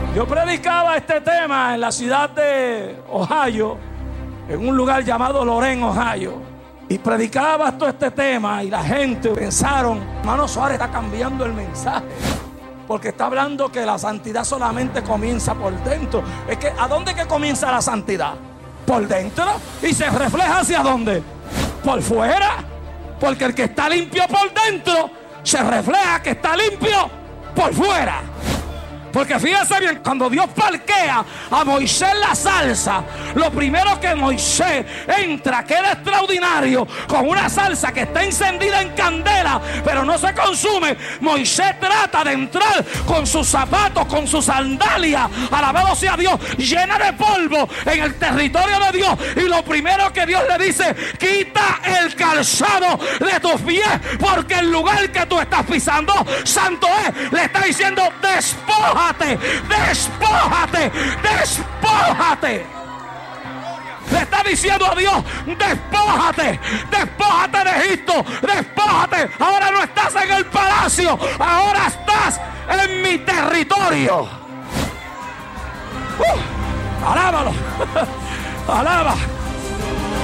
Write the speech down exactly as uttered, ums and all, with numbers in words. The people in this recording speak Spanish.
Yo predicaba este tema en la ciudad de Ohio, en un lugar llamado Loren, Ohio. Y predicaba todo este tema y la gente pensaron, hermano Suárez está cambiando el mensaje. Porque está hablando que la santidad solamente comienza por dentro. Es que, ¿a dónde que comienza la santidad? Por dentro. ¿Y se refleja hacia dónde? Por fuera. Porque el que está limpio por dentro se refleja que está limpio por fuera. Porque fíjense bien, cuando Dios parquea a Moisés la salsa, lo primero que Moisés entra, queda extraordinario, con una salsa que está encendida en candela, pero no se consume. Moisés trata de entrar con sus zapatos, con sus sandalias, alabado sea Dios, llena de polvo en el territorio de Dios. Y lo primero que Dios le dice, quita el calzado de tus pies, porque el lugar que tú estás pisando, santo es. Le está diciendo, despoja. Despójate, despójate. Le está diciendo a Dios, despójate, despójate de Egipto, despójate. Ahora no estás en el palacio, ahora estás en mi territorio. Uh, alábalo, alaba.